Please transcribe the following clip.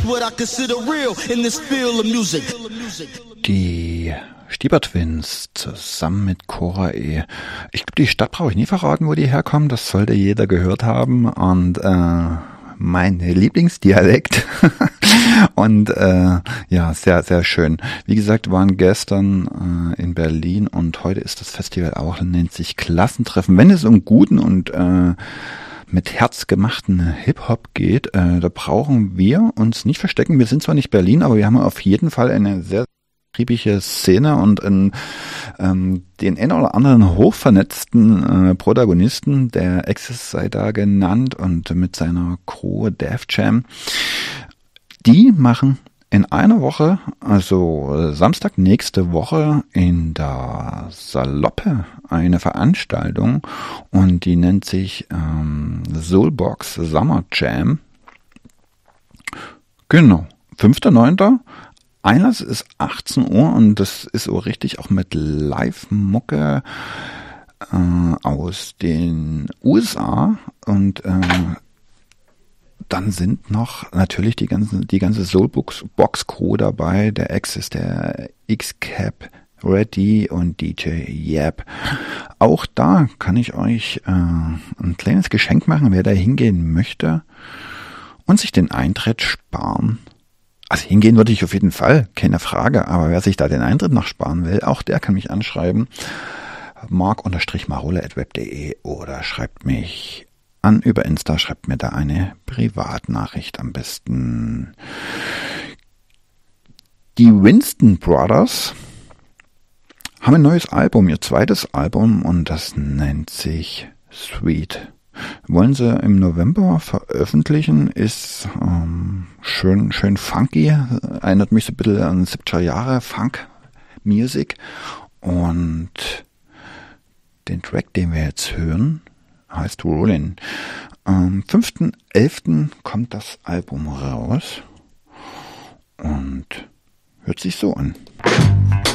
what I consider real in this field of music. Die Stieber Twins zusammen mit Cora E. Ich glaube, die Stadt brauche ich nie verraten, wo die herkommen. Das sollte jeder gehört haben. Und mein Lieblingsdialekt. Und ja, sehr, sehr schön. Wie gesagt, waren gestern in Berlin und heute ist das Festival auch, nennt sich Klassentreffen. Wenn es um guten und mit Herz gemachten Hip-Hop geht, da brauchen wir uns nicht verstecken. Wir sind zwar nicht Berlin, aber wir haben auf jeden Fall eine sehr triebige Szene und den einen oder anderen hochvernetzten Protagonisten, der Axis sei da genannt und mit seiner Crew Def Jam. Die machen in einer Woche, also Samstag nächste Woche in der Saloppe eine Veranstaltung und die nennt sich Soulbox Summer Jam. Genau, 5.9. Einlass ist 18 Uhr und das ist so richtig auch mit Live-Mucke aus den USA und dann sind noch natürlich die ganze Soulbox-Crew dabei, der Axis, der X-Cap, Reddy und DJ Yap. Auch da kann ich euch ein kleines Geschenk machen, wer da hingehen möchte und sich den Eintritt sparen. Also hingehen würde ich auf jeden Fall, keine Frage, aber wer sich da den Eintritt noch sparen will, auch der kann mich anschreiben, mark_marole@web.de oder schreibt mich an über Insta, schreibt mir da eine Privatnachricht am besten. Die Winston Brothers haben ein neues Album, ihr zweites Album und das nennt sich Sweet. Wollen sie im November veröffentlichen, ist schön funky, erinnert mich so ein bisschen an 70er Jahre Funk Music und den Track, den wir jetzt hören, heißt Rollin'. Am 5.11. kommt das Album raus und hört sich so an.